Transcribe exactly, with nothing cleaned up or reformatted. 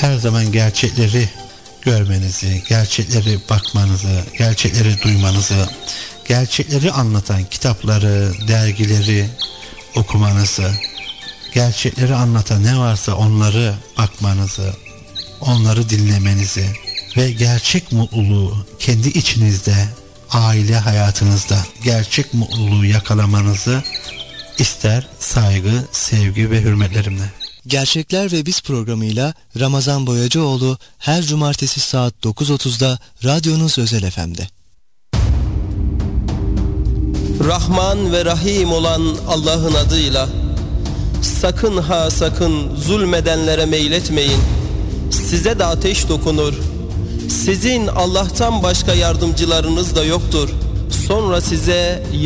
her zaman gerçekleri görmenizi, gerçekleri bakmanızı, gerçekleri duymanızı, gerçekleri anlatan kitapları, dergileri okumanızı, gerçekleri anlatan ne varsa onları bakmanızı, onları dinlemenizi ve gerçek mutluluğu kendi içinizde, aile hayatınızda gerçek mutluluğu yakalamanızı ister saygı, sevgi ve hürmetlerimle. Gerçekler ve Biz programıyla Ramazan Boyacıoğlu her cumartesi saat dokuz otuzda radyonuz Özel F M'de. Rahman ve Rahim olan Allah'ın adıyla, sakın ha sakın zulmedenlere meyletmeyin. Size de ateş dokunur. Sizin Allah'tan başka yardımcılarınız da yoktur. Sonra size